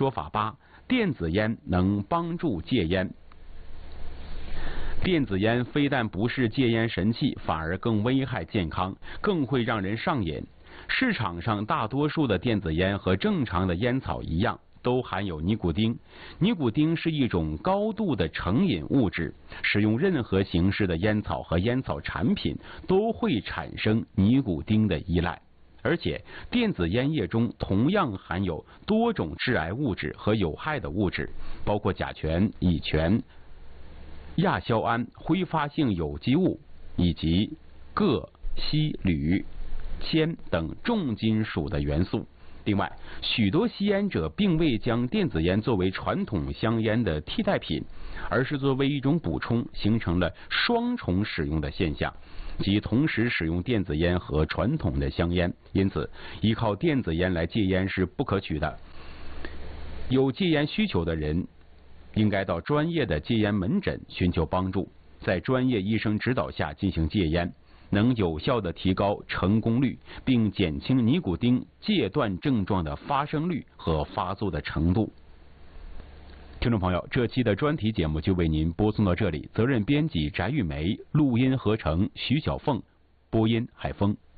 说法8：电子烟能帮助戒烟。电子烟非但不是戒烟神器，反而更危害健康，更会让人上瘾。市场上大多数的电子烟和正常的烟草一样，都含有尼古丁。尼古丁是一种高度的成瘾物质，使用任何形式的烟草和烟草产品都会产生尼古丁的依赖。而且，电子烟叶中同样含有多种致癌物质和有害的物质，包括甲醛、乙醛、亚硝胺、挥发性有机物以及铬、硒、铝、铅等重金属的元素。另外，许多吸烟者并未将电子烟作为传统香烟的替代品，而是作为一种补充，形成了双重使用的现象，即同时使用电子烟和传统的香烟。因此，依靠电子烟来戒烟是不可取的。有戒烟需求的人应该到专业的戒烟门诊寻求帮助，在专业医生指导下进行戒烟，能有效地提高成功率，并减轻尼古丁戒断症状的发生率和发作的程度。听众朋友，这期的专题节目就为您播送到这里，责任编辑翟玉梅，录音合成徐小凤，播音海峰。